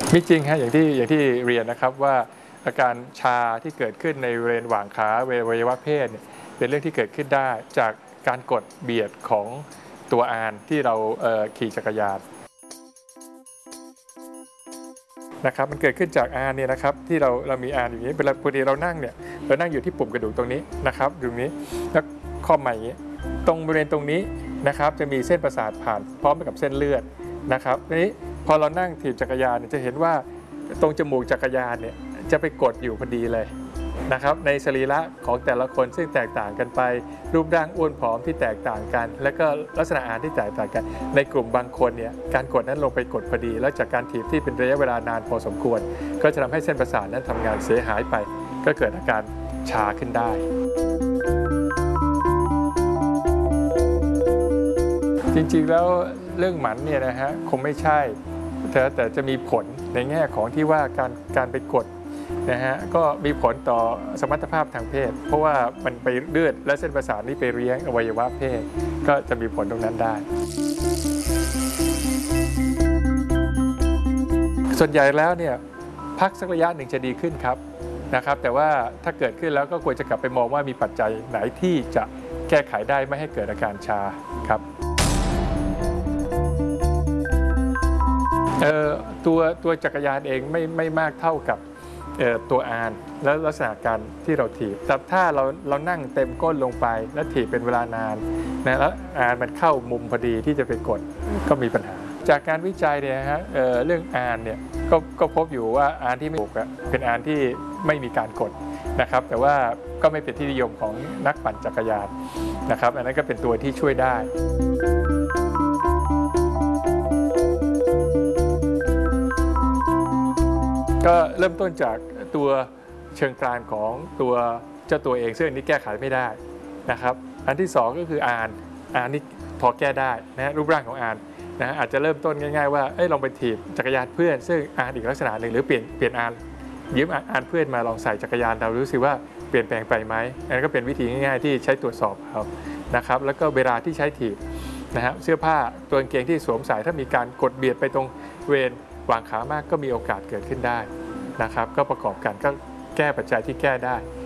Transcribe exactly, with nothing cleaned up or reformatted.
มีจริงฮะอย่างที่อย่างที่เรียนนะครับว่าอาการชาที่เกิดขึ้นในบริเวณหว่างขาอวัยวะเพศเนี่ยเป็นเรื่องที่เกิดขึ้นได้จากการกดเบียดของตัวอานที่เราขี่จักรยานนะครับมันเกิดขึ้นจากอานเนี่ยนะครับที่เราเรามีอานอย่างนี้เวลาพอดีเรานั่งเนี่ยเรานั่งอยู่ที่ปุ่มกระดูกตรงนี้นะครับตรงนี้แล้วข้อใหม่อย่างนี้ตรงบริเวณตรงนี้นะครับจะมีเส้นประสาทผ่านพร้อมกับเส้นเลือดนะครับนี้พอเรานั่งถีบจักรยานจะเห็นว่าตรงจมูกจักรยานเนี่ยจะไปกดอยู่พอดีเลยนะครับในสรีระของแต่ละคนซึ่งแตกต่างกันไปรูปร่างอ้วนผอมที่แตกต่างกันและก็ลักษณะอาหารที่แตกต่างกันในกลุ่มบางคนเนี่ยการกดนั้นลงไปกดพอดีแล้วจากการถีบที่เป็นระยะเวลานานพอสมควรก็จะทำให้เส้นประสาทนั้นทำงานเสียหายไปก็เกิดอาการชาขึ้นได้จริงๆแล้วเรื่องหมันเนี่ยนะฮะคงไม่ใช่แต่แต่จะมีผลในแง่ของที่ว่าการการไปกดนะฮะก็มีผลต่อสมรรถภาพทางเพศเพราะว่ามันไปเลือดและเส้นประสาทนี้ไปเลี้ยงอวัยวะเพศก็จะมีผลตรงนั้นได้ส่วนใหญ่แล้วเนี่ยพักสักระยะหนึ่งจะดีขึ้นครับนะครับแต่ว่าถ้าเกิดขึ้นแล้วก็ควรจะกลับไปมองว่ามีปัจจัยไหนที่จะแก้ไขได้ไม่ให้เกิดอาการชาครับตัวตัวจักรยานเองไม่ไม่มากเท่ากับตัวอานและลักษณะการที่เราถีบแต่ถ้าเราเรานั่งเต็มก้นลงไปแล้วถีบเป็นเวลานานนะแล้วอานมันเข้ามุมพอดีที่จะไปกดก็มีปัญหาจากการวิจัยเนี่ยฮะ เ, เรื่องอานเนี่ยก็ก็พบอยู่ว่าอานที่ไม่ถูกเป็นอานที่ไม่มีการกดนะครับแต่ว่าก็ไม่เป็นที่นิยมของนักปั่นจักรยานนะครับอันนั้นก็เป็นตัวที่ช่วยได้ก็เริ่มต้นจากตัวเชิงกรานของตัวเจ้าตัวเองซึ่งอันนี้แก้ไขไม่ได้นะครับอันที่สองก็คืออานอานนี่พอแก้ได้นะรูปร่างของอานนะอาจจะเริ่มต้นง่ายๆว่าเอ้ยลองไปถีบจักรยานเพื่อนซึ่งอานอีกลักษณะหนึ่งหรือเปลี่ยนเปลี่ยนอานยืมอานเพื่อนมาลองใส่จักรยานเรารู้สึกว่าเปลี่ยนแปลงไปไหมอันนั้นก็เป็นวิธีง่ายๆที่ใช้ตรวจสอบเอานะครับแล้วก็เวลาที่ใช้ถีบนะฮะเสื้อผ้าตัวกางเกงที่สวมใส่ถ้ามีการกดเบียดไปตรงเวรวางขามากก็มีโอกาสเกิดขึ้นได้นะครับก็ประกอบกันก็แก้ปัจจัยที่แก้ได้